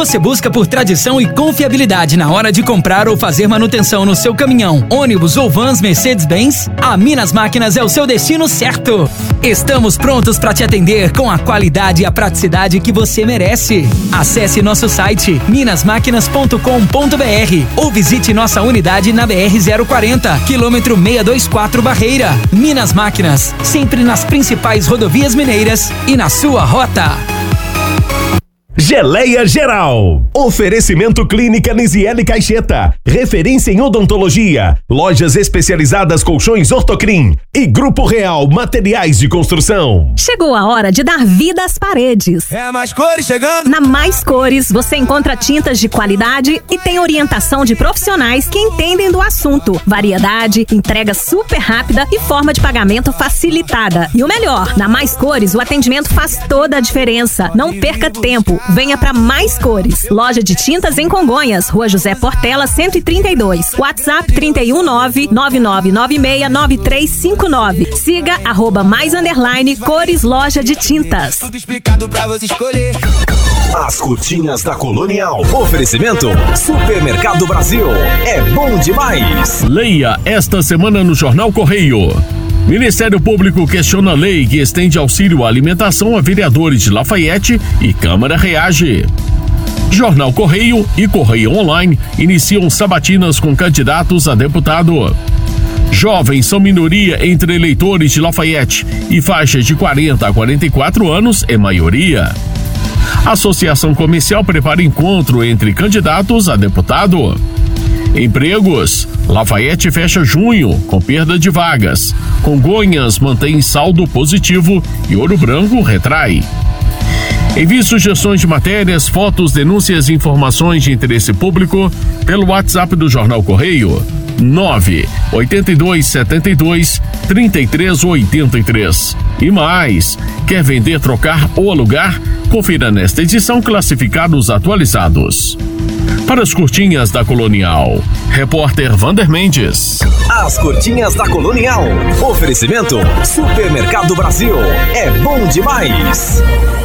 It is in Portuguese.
Você busca por tradição e confiabilidade na hora de comprar ou fazer manutenção no seu caminhão, ônibus ou vans Mercedes-Benz? A Minas Máquinas é o seu destino certo. Estamos prontos para te atender com a qualidade e a praticidade que você merece. Acesse nosso site minasmáquinas.com.br ou visite nossa unidade na BR-040, quilômetro 624 Barreira. Minas Máquinas, sempre nas principais rodovias mineiras e na sua rota. Geleia Geral. Oferecimento Clínica Nisiele Caixeta. Referência em odontologia. Lojas especializadas Colchões Ortocrim. E Grupo Real Materiais de Construção. Chegou a hora de dar vida às paredes. É a Mais Cores chegando. Na Mais Cores você encontra tintas de qualidade e tem orientação de profissionais que entendem do assunto. Variedade, entrega super rápida e forma de pagamento facilitada. E o melhor, na Mais Cores o atendimento faz toda a diferença. Não perca tempo. Venha para Mais Cores. Loja de tintas em Congonhas, Rua José Portela, 132. WhatsApp 31999969359. Siga @mais_cores loja de tintas. Tudo explicado pra você escolher. As curtinhas da Colonial. Oferecimento Supermercado Brasil. É bom demais. Leia esta semana no Jornal Correio. Ministério Público questiona a lei que estende auxílio à alimentação a vereadores de Lafayette e Câmara reage. Jornal Correio e Correio Online iniciam sabatinas com candidatos a deputado. Jovens são minoria entre eleitores de Lafayette e faixas de 40 a 44 anos é maioria. Associação Comercial prepara encontro entre candidatos a deputado. Empregos. Lafayette fecha junho com perda de vagas. Congonhas mantém saldo positivo e Ouro Branco retrai. Envie sugestões de matérias, fotos, denúncias e informações de interesse público pelo WhatsApp do Jornal Correio 982723383. E mais, quer vender, trocar ou alugar? Confira nesta edição classificados atualizados. Para as curtinhas da Colonial, repórter Vander Mendes. As curtinhas da Colonial. Oferecimento Supermercado Brasil. É bom demais.